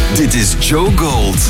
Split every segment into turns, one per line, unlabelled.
Dit is Joe Gold.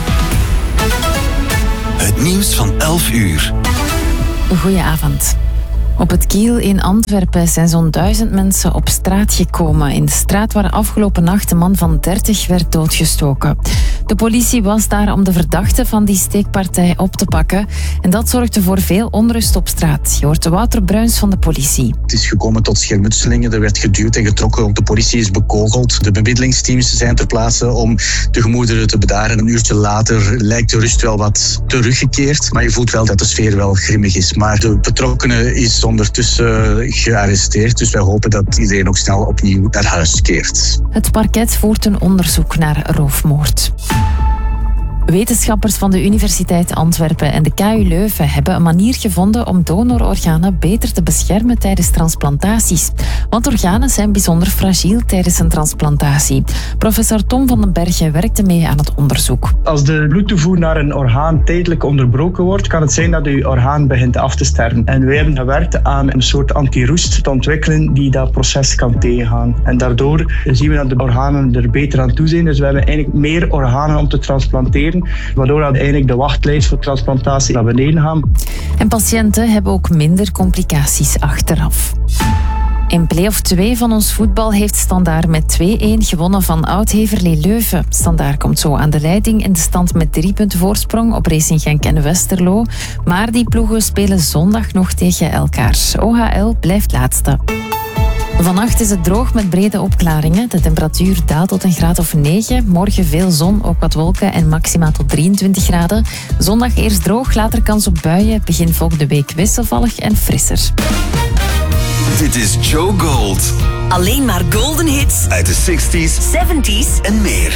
Het nieuws van 11 uur.
Goedenavond. Op het Kiel in Antwerpen zijn zo'n 1000 mensen op straat gekomen. In de straat waar afgelopen nacht een man van 30 werd doodgestoken. De politie was daar om de verdachte van die steekpartij op te pakken. En dat zorgde voor veel onrust op straat. Je hoort Wouter Bruins van de politie.
Het is gekomen tot schermutselingen. Er werd geduwd en getrokken. De politie is bekogeld. De bemiddelingsteams zijn ter plaatse om de gemoederen te bedaren. Een uurtje later lijkt de rust wel wat teruggekeerd. Maar je voelt wel dat de sfeer wel grimmig is. Maar de betrokkenen is ondertussen gearresteerd. Dus wij hopen dat iedereen ook snel opnieuw naar huis keert.
Het parket voert een onderzoek naar roofmoord. Wetenschappers van de Universiteit Antwerpen en de KU Leuven hebben een manier gevonden om donororganen beter te beschermen tijdens transplantaties. Want organen zijn bijzonder fragiel tijdens een transplantatie. Professor Tom van den Bergen werkte mee aan het onderzoek.
Als de bloedtoevoer naar een orgaan tijdelijk onderbroken wordt, kan het zijn dat uw orgaan begint af te sterven. En wij hebben gewerkt aan een soort antiroest te ontwikkelen die dat proces kan tegengaan. En daardoor zien we dat de organen er beter aan toe zijn. Dus we hebben eigenlijk meer organen om te transplanteren, waardoor eigenlijk de wachtlijst voor transplantatie naar beneden gaat.
En patiënten hebben ook minder complicaties achteraf. In play-off 2 van ons voetbal heeft Standaard met 2-1 gewonnen van Oud-Heverlee Leuven. Standaard komt zo aan de leiding in de stand met 3 punten voorsprong op Racing Genk en Westerlo. Maar die ploegen spelen zondag nog tegen elkaar. OHL blijft laatste. Vannacht is het droog met brede opklaringen. De temperatuur daalt tot een graad of 9. Morgen veel zon, ook wat wolken en maxima tot 23 graden. Zondag eerst droog, later kans op buien. Begin volgende week wisselvallig en frisser.
Dit is Joe Gold.
Alleen maar golden hits
Uit de 60s,
70s
en meer.